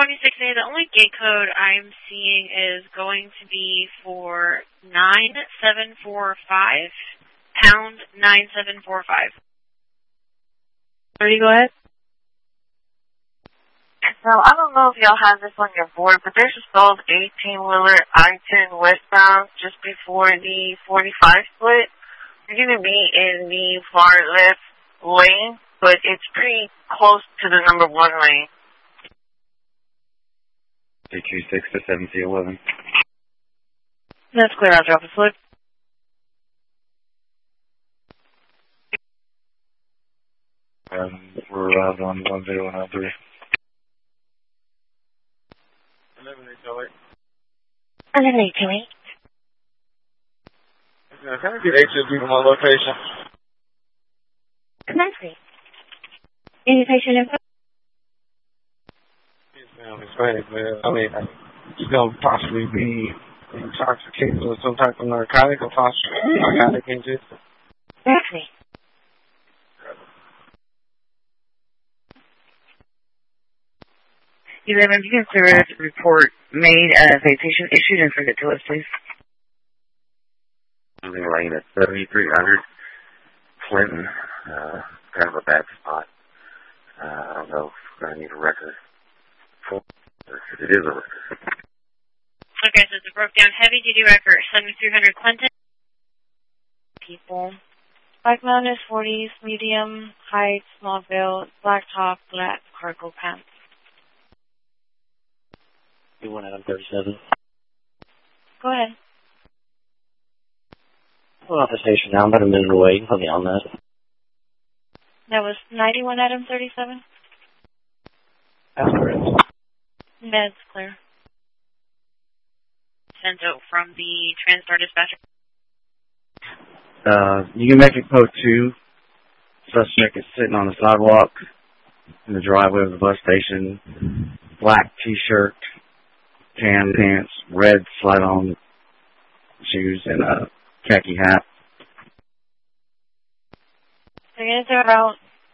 26A, the only gate code I'm seeing is going to be for 9745, pound 9745. Ready, go ahead. Now, I don't know if y'all have this on your board, but there's a sold 18-wheeler I-10 westbound just before the 45 split. You're going to be in the far left lane, but it's pretty close to the number 1 lane. 326 to 7011. That's clear. I'll drop a slip. We're arrived on 1013. 11808. 11808. Can I get HSB from my location? Come on, please. Any patient info? Yes, ma'am. It's right, man. I mean, he's going to possibly be intoxicated with some type of narcotic or possibly narcotic injury. Exactly. You can clear a report made as a patient issued and send it to us, please. Something lane at 7300 Clinton. Kind of a bad spot. I don't know if we're going to need a record. It is a record. Okay, so it's a broke down heavy duty record, 7300 Clinton. People. Black mountains, 40s, medium, height, small build, black top, black cargo pants. You want Adam 37? Go ahead. Well, off the station now. I'm about a minute away. Put me on that. That was 91 Adam 37? That's correct. Med's clear. Sent out from the TranStar dispatcher. You can make it code 2. Suspect is sitting on the sidewalk in the driveway of the bus station. Black t-shirt, tan pants, red slide-on shoes, and a khaki hat. So units are out.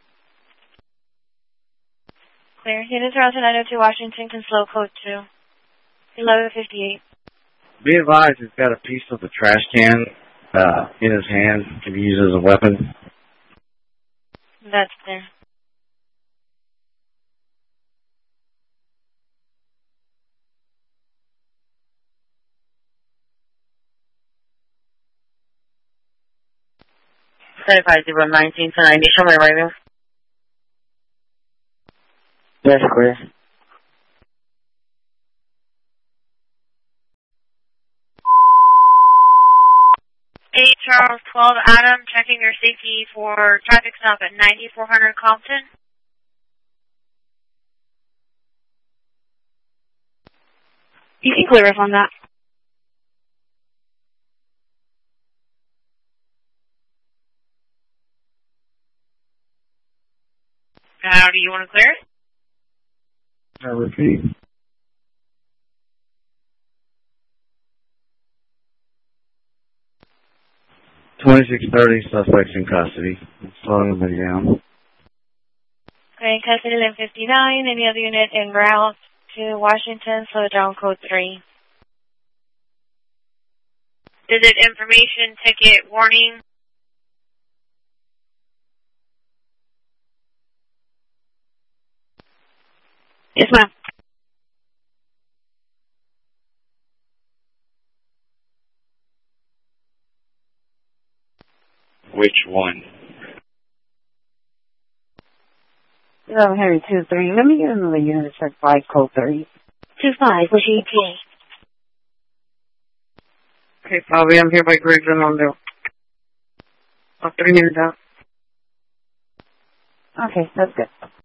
Clear. Units are out to 902 Washington, Conslow, code 2. 1158. Be advised, he's got a piece of the trash can in his hand. Can be used as a weapon. That's clear. Certified 019 to 90. Show me right now. That's clear. 8 Charles 12 Adam, checking your safety for traffic stop at 9400 Compton. You can clear us on that. How do you want to clear it? I repeat. $2630, suspects in custody. Slowing everybody down. Okay, custody line 59. Any other unit en route to Washington, slow down code 3. Visit information, ticket, warning. Yes, ma'am. Which one? I'm hearing 2-3. Let me get another unit to check 5 code 3. 2-5, which ETA? Okay, Bobby, I'm here by Griggs and on the 3 minutes out. Okay, that's good.